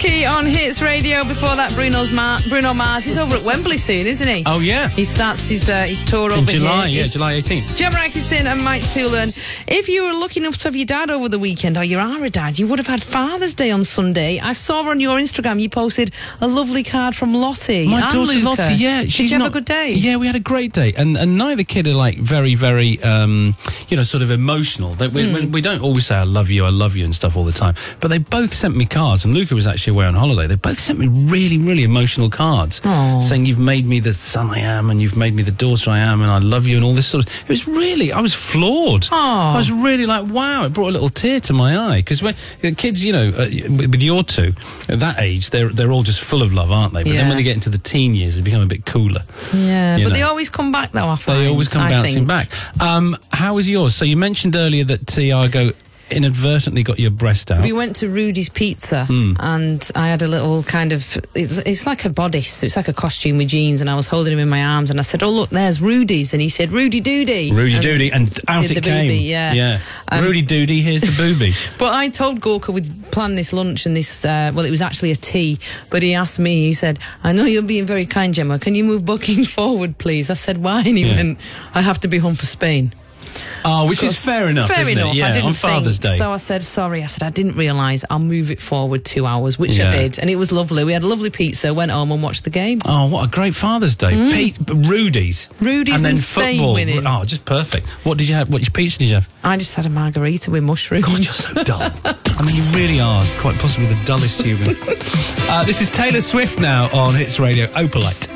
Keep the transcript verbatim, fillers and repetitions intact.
Lucky on Hits Radio. Before that, Bruno's Mar- Bruno Mars. He's over at Wembley soon, isn't he? Oh, yeah. He starts his uh, his tour In over July, here. yeah, July eighteenth. Gemma Atkinson and Mike Toolan. If you were lucky enough to have your dad over the weekend, or you are a dad, you would have had Father's Day on Sunday. I saw on your Instagram you posted a lovely card from Lottie. My and daughter Luca. Lottie, yeah. Did she's you have not, a good day? Yeah, we had a great day. And and neither kid are like very, very, um, you know, sort of emotional. They, we, Mm. we don't always say I love you, I love you and stuff all the time. But they both sent me cards, and Luca was actually away on holiday. They both sent me really, really emotional cards Aww. saying you've made me the son I am and you've made me the daughter I am and I love you and all this sort of... It was really... I was floored. Aww. I was really like, wow, it brought a little tear to my eye. Because when the kids, you know, uh, with your two, at that age, they're they're all just full of love, aren't they? But Yeah. then when they get into the teen years, they become a bit cooler. Yeah, You but know. they always come back though, I find. They always come I bouncing think. back. Um, how was yours? So you mentioned earlier that Tiago inadvertently got your breast out. We went to Rudy's Pizza Mm. and I had a little kind of, it's, it's like a bodice, so it's like a costume with jeans, and I was holding him in my arms and I said, oh look, there's Rudy's, and he said, Rudy Doody. Rudy and Doody, and out did it the came. boobie, yeah. yeah. Um, Rudy Doody, here's the booby. But I told Gorka we'd planned this lunch and this, uh, well, it was actually a tea, but he asked me, he said, I know you're being very kind, Gemma, can you move booking forward, please? I said, why? And he Yeah. went, I have to be home for Spain. Oh, which is fair enough, Fair isn't enough. it? Yeah, I didn't on Father's think. Day. So I said, sorry. I said, I didn't realise. I'll move it forward two hours, which Yeah. I did. And it was lovely. We had a lovely pizza, went home and watched the game. Oh, what a great Father's Day. Pete, Rudy's. Rudy's and then and Spain football. winning. Oh, just perfect. What did you have? What pizza did you have? I just had a margarita with mushrooms. God, you're so dull. I mean, you really are quite possibly the dullest human. uh, this is Taylor Swift now on Hits Radio. Opalite.